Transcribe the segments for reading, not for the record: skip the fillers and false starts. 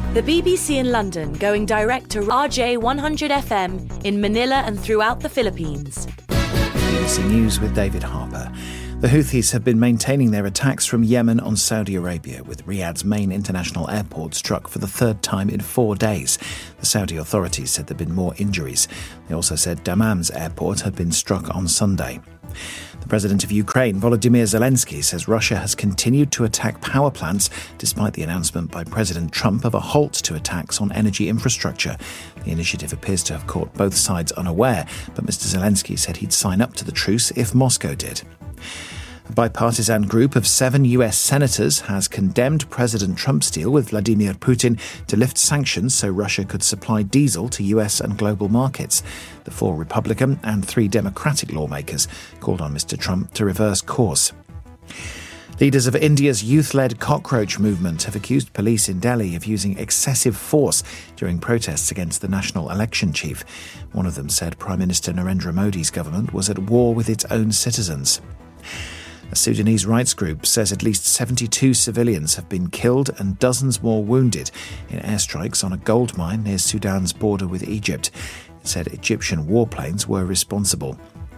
The BBC in London going direct to RJ100 FM in Manila and throughout the Philippines. BBC News with David Harper. The Houthis have been maintaining their attacks from Yemen on Saudi Arabia, with Riyadh's main international airport struck for the third time in 4 days. The Saudi authorities said there had been more injuries. They also said Dammam's airport had been struck on Sunday. The president of Ukraine, Volodymyr Zelensky, says Russia has continued to attack power plants despite the announcement by President Trump of a halt to attacks on energy infrastructure. The initiative appears to have caught both sides unaware, but Mr. Zelensky said he'd sign up to the truce if Moscow did. A bipartisan group of 7 US senators has condemned President Trump's deal with Vladimir Putin to lift sanctions so Russia could supply diesel to US and global markets. The 4 Republican and 3 Democratic lawmakers called on Mr. Trump to reverse course. Leaders of India's youth-led cockroach movement have accused police in Delhi of using excessive force during protests against the national election chief. One of them said Prime Minister Narendra Modi's government was at war with its own citizens. A Sudanese rights group says at least 72 civilians have been killed and dozens more wounded in airstrikes on a gold mine near Sudan's border with Egypt. It said Egyptian warplanes were responsible.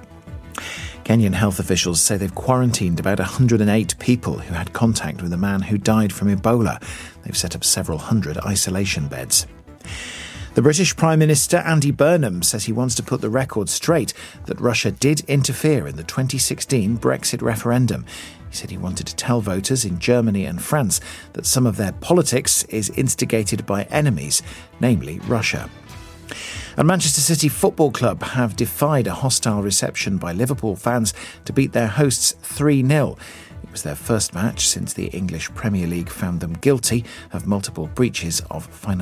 Kenyan health officials say they've quarantined about 108 people who had contact with a man who died from Ebola. They've set up several hundred isolation beds. The British Prime Minister Andy Burnham says he wants to put the record straight that Russia did interfere in the 2016 Brexit referendum. He said he wanted to tell voters in Germany and France that some of their politics is instigated by enemies, namely Russia. And Manchester City Football Club have defied a hostile reception by Liverpool fans to beat their hosts 3-0. It was their first match since the English Premier League found them guilty of multiple breaches of financial